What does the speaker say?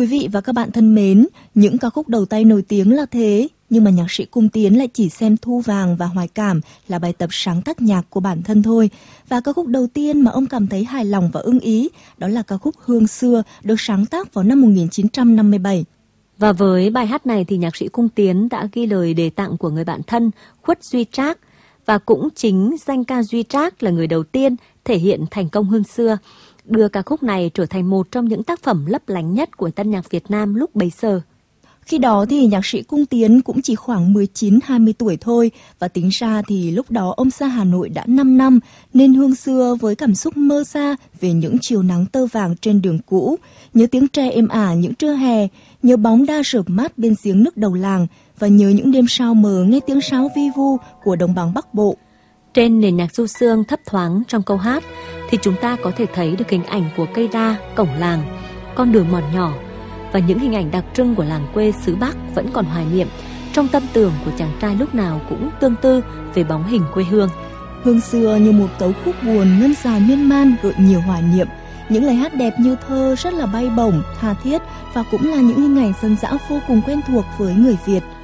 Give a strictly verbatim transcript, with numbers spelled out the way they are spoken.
Quý vị và các bạn thân mến, những ca khúc đầu tay nổi tiếng là thế, nhưng mà nhạc sĩ Cung Tiến lại chỉ xem Thu Vàng và Hoài Cảm là bài tập sáng tác nhạc của bản thân thôi. Và ca khúc đầu tiên mà ông cảm thấy hài lòng và ưng ý, đó là ca khúc Hương Xưa, được sáng tác vào năm một nghìn chín trăm năm mươi bảy. Và với bài hát này thì nhạc sĩ Cung Tiến đã ghi lời đề tặng của người bạn thân Khuất Duy Trác. Và cũng chính danh ca Duy Trác là người đầu tiên thể hiện thành công Hương Xưa, đưa ca khúc này trở thành một trong những tác phẩm lấp lánh nhất của tân nhạc Việt Nam lúc bấy giờ. Khi đó thì nhạc sĩ Cung Tiến cũng chỉ khoảng mười chín hai mươi tuổi thôi, và tính ra thì lúc đó ông xa Hà Nội đã năm năm, nên Hương Xưa với cảm xúc mơ xa về những chiều nắng tơ vàng trên đường cũ, nhớ tiếng tre êm ả những trưa hè, nhớ bóng đa rợp mát bên giếng nước đầu làng, và nhớ những đêm sao mờ nghe tiếng sáo vi vu của đồng bằng Bắc Bộ. Trên nền nhạc du xương thấp thoáng trong câu hát thì chúng ta có thể thấy được hình ảnh của cây đa, cổng làng, con đường mòn nhỏ và những hình ảnh đặc trưng của làng quê xứ Bắc vẫn còn hoài niệm trong tâm tưởng của chàng trai lúc nào cũng tương tư về bóng hình quê hương. Hương Xưa như một tấu khúc buồn ngân dài miên man gợi nhiều hoài niệm, những lời hát đẹp như thơ rất là bay bổng, tha thiết và cũng là những hình ảnh dân dã vô cùng quen thuộc với người Việt.